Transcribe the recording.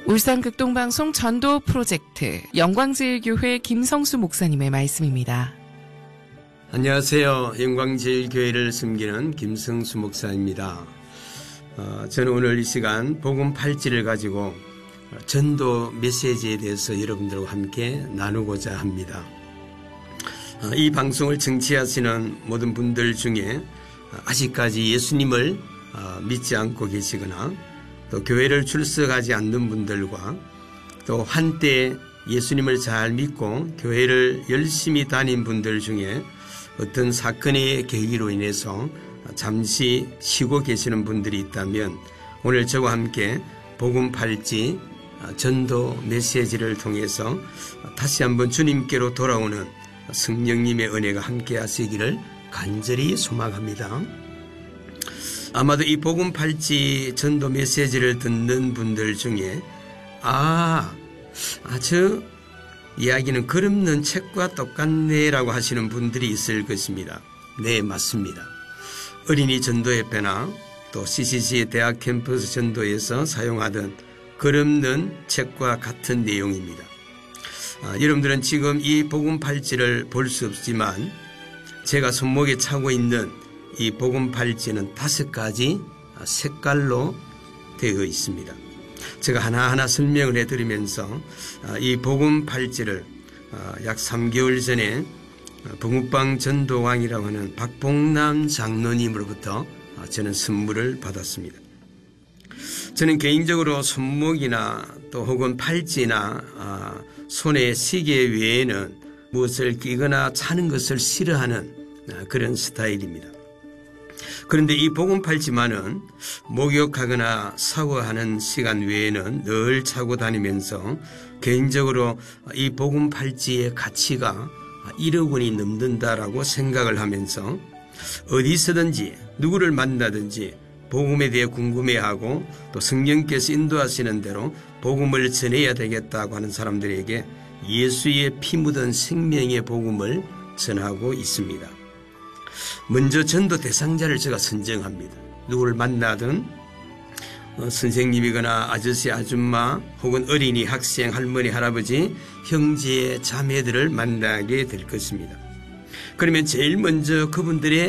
울산극동방송 전도 프로젝트 영광제일교회 김성수 목사님의 말씀입니다. 안녕하세요. 영광제일교회를 섬기는 김성수 목사입니다. 저는 오늘 이 시간 복음 8지를 가지고 전도 메시지에 대해서 여러분들과 함께 나누고자 합니다. 이 방송을 청취하시는 모든 분들 중에 아직까지 예수님을 믿지 않고 계시거나 또 교회를 출석하지 않는 분들과 또 한때 예수님을 잘 믿고 교회를 열심히 다닌 분들 중에 어떤 사건의 계기로 인해서 잠시 쉬고 계시는 분들이 있다면 오늘 저와 함께 복음 8지 전도 메시지를 통해서 다시 한번 주님께로 돌아오는 성령님의 은혜가 함께 하시기를 간절히 소망합니다. 아마도 이 복음 8지 전도 메시지를 듣는 분들 중에 저 이야기는 그릇는 책과 똑같네라고 하시는 분들이 있을 것입니다. 네, 맞습니다. 어린이 전도협회나 또 CCC 대학 캠퍼스 전도에서 사용하던 그릇는 책과 같은 내용입니다. 여러분들은 지금 이 복음 8지를 볼 수 없지만 제가 손목에 차고 있는 이 복음 8지는 5가지 색깔로 되어 있습니다. 제가 하나하나 설명을 해드리면서 이 복음 8지를 약 3개월 전에 붕우빵 전도왕이라고 하는 박봉남 장로님으로부터 저는 선물을 받았습니다. 저는 개인적으로 손목이나 또 혹은 팔찌나 손에 시계 외에는 무엇을 끼거나 차는 것을 싫어하는 그런 스타일입니다. 그런데 이 복음 8지만은 목욕하거나 샤워하는 시간 외에는 늘 차고 다니면서 개인적으로 이 복음 8지의 가치가 1억 원이 넘는다라고 생각을 하면서 어디서든지 누구를 만나든지 복음에 대해 궁금해하고 또 성령께서 인도하시는 대로 복음을 전해야 되겠다고 하는 사람들에게 예수의 피 묻은 생명의 복음을 전하고 있습니다. 먼저 전도 대상자를 제가 선정합니다. 누구를 만나든 선생님이거나 아저씨, 아줌마 혹은 어린이, 학생, 할머니, 할아버지, 형제, 자매들을 만나게 될 것입니다. 그러면 제일 먼저 그분들의